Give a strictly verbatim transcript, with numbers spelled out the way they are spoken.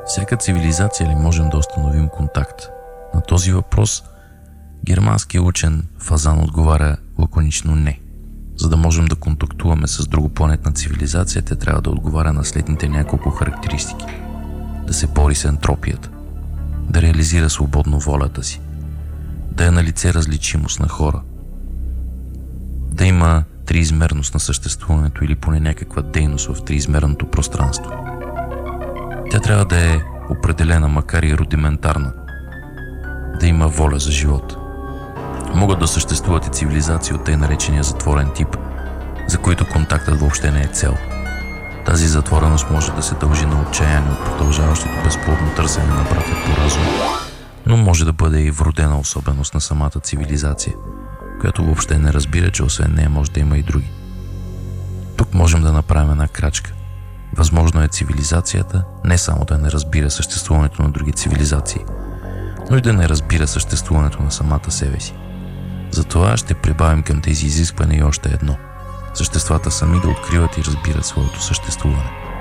Всяка цивилизация ли можем да установим контакт? На този въпрос германският учен Фазан отговаря лаконично не. За да можем да контактуваме с другопланетна цивилизация, те трябва да отговаря на следните няколко характеристики. Да се бори с ентропията, да реализира свободно волята си, да е на лице различимост на хора, да има триизмерност на съществуването или поне някаква дейност в триизмерното пространство. Тя трябва да е определена, макар и рудиментарна, да има воля за живот. Могат да съществуват и цивилизации от тъй наречения затворен тип, за които контактът въобще не е цел. Тази затвореност може да се дължи на отчаяние от продължаващото безплодно търсене на братя по разум, но може да бъде и вродена особеност на самата цивилизация, която въобще не разбира, че освен нея може да има и други. Тук можем да направим една крачка. Възможно е цивилизацията не само да не разбира съществуването на други цивилизации, но и да не разбира съществуването на самата себе си. Затова ще прибавим към тези изисквания и още едно. Съществата сами да откриват и разбират своето съществуване.